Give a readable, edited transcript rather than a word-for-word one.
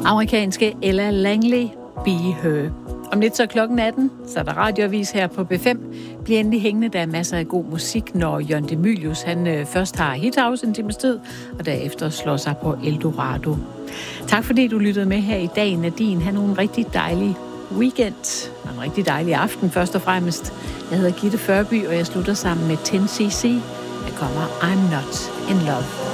Amerikanske Ella Langley, Be Her. Om lidt så klokken 18, så er der radioavis her på B5. Bliv endelig hængende, der er masser af god musik, når Jørgen de Mylius, han først har Hit House en times tid, og derefter slår sig på Eldorado. Tak fordi du lyttede med her i dag, Nadine. Ha' nogle rigtig dejlige weekend, og en rigtig dejlig aften først og fremmest. Jeg hedder Gitte Førby, og jeg slutter sammen med 10cc. Jeg kommer I'm Not In Love.